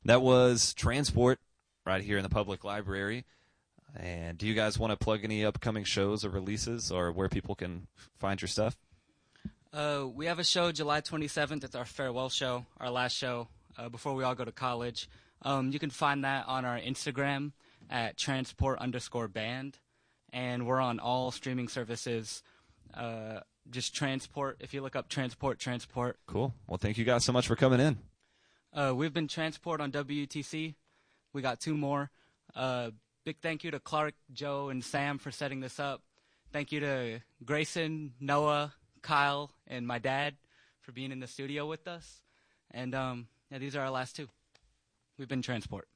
That was Transport right here in the public library. And do you guys want to plug any upcoming shows or releases or where people can find your stuff? We have a show July 27th. It's our farewell show, our last show before we all go to college. You can find that on our Instagram at transport_band. And we're on all streaming services. Just Transport. If you look up Transport. Cool. Well, thank you guys so much for coming in. We've been Transport on WTC. We got 2 more. Big thank you to Clark, Joe, and Sam for setting this up. Thank you to Grayson, Noah, Kyle, and my dad for being in the studio with us. And these are our last 2. We've been Transport.